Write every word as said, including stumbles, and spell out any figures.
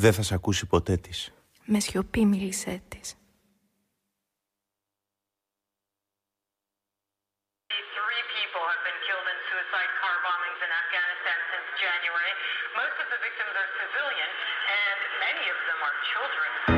δεν θα σ' ακούσει ποτέ της. Με σιωπή μίλησέ της. January. Most of the victims are civilian, and many of them are children.